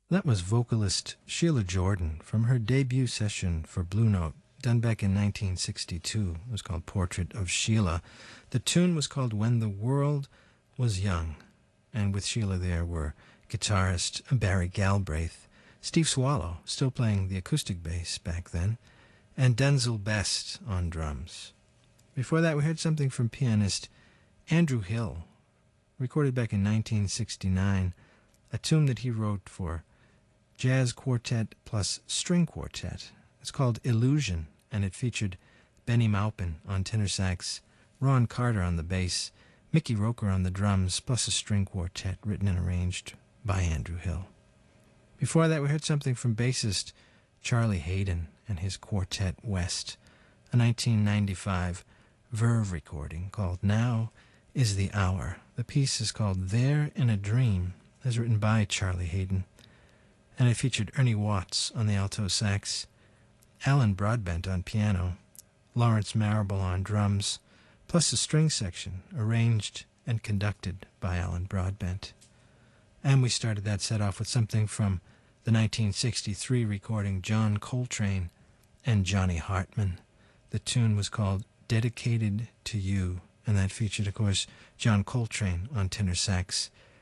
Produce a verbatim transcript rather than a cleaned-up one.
That was vocalist Sheila Jordan from her debut session for Blue Note, done back in nineteen sixty-two. It was called Portrait of Sheila. The tune was called When the World Was Young, and with Sheila there were guitarist Barry Galbraith, Steve Swallow, still playing the acoustic bass back then, and Denzel Best on drums. Before that, we heard something from pianist Andrew Hill, recorded back in nineteen sixty-nine, a tune that he wrote for jazz quartet plus string quartet. It's called Illusion, and it featured Benny Maupin on tenor sax, Ron Carter on the bass, Mickey Roker on the drums, plus a string quartet written and arranged by Andrew Hill. Before that, we heard something from bassist Charlie Hayden and his Quartet West, a nineteen ninety-five Verve recording called Now is the Hour. The piece is called There in a Dream, as written by Charlie Hayden, and it featured Ernie Watts on the alto sax, Alan Broadbent on piano, Lawrence Marable on drums, plus a string section arranged and conducted by Alan Broadbent. And we started that set off with something from the nineteen sixty-three recording John Coltrane and Johnny Hartman. The tune was called Dedicated to You, and that featured, of course, John Coltrane on tenor sax,